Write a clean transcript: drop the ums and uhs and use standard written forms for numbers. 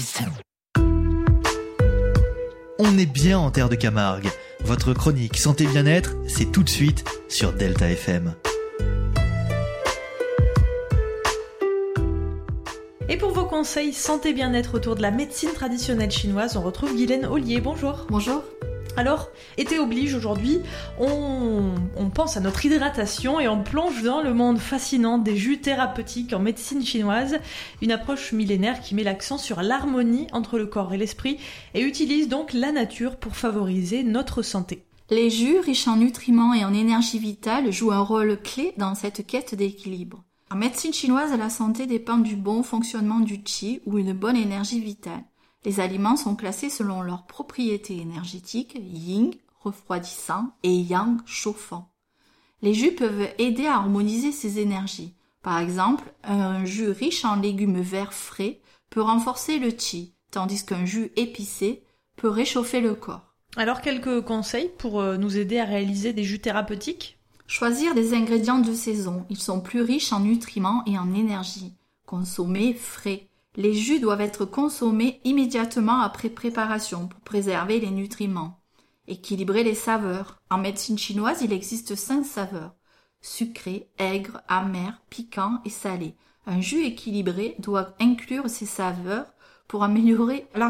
On est bien en terre de Camargue. Votre chronique Santé Bien-être, c'est tout de suite sur Delta FM. Et pour vos conseils santé bien-être autour de la médecine traditionnelle chinoise, on retrouve Guylaine Ollier. Bonjour. Bonjour. Alors, été oblige aujourd'hui, on pense à notre hydratation et on plonge dans le monde fascinant des jus thérapeutiques en médecine chinoise, une approche millénaire qui met l'accent sur l'harmonie entre le corps et l'esprit et utilise donc la nature pour favoriser notre santé. Les jus riches en nutriments et en énergie vitale jouent un rôle clé dans cette quête d'équilibre. En médecine chinoise, la santé dépend du bon fonctionnement du qi ou une bonne énergie vitale. Les aliments sont classés selon leurs propriétés énergétiques, yin, refroidissant, et yang, chauffant. Les jus peuvent aider à harmoniser ces énergies. Par exemple, un jus riche en légumes verts frais peut renforcer le qi, tandis qu'un jus épicé peut réchauffer le corps. Alors, quelques conseils pour nous aider à réaliser des jus thérapeutiques ? Choisir des ingrédients de saison. Ils sont plus riches en nutriments et en énergie. Consommer frais. Les jus doivent être consommés immédiatement après préparation pour préserver les nutriments. Équilibrer les saveurs. En médecine chinoise, il existe 5 saveurs. Sucré, aigre, amer, piquant et salé. Un jus équilibré doit inclure ces saveurs pour améliorer l'harmonie